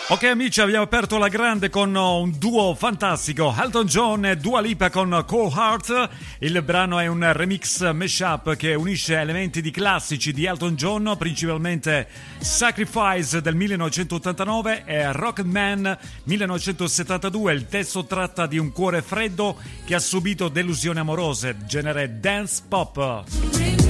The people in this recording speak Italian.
Ok amici, abbiamo aperto la grande con un duo fantastico, Elton John e Dua Lipa con Cold Heart. Il brano è un remix mashup che unisce elementi di classici di Elton John, principalmente Sacrifice del 1989 e Rocketman 1972. Il testo tratta di un cuore freddo che ha subito delusioni amorose, genere dance pop.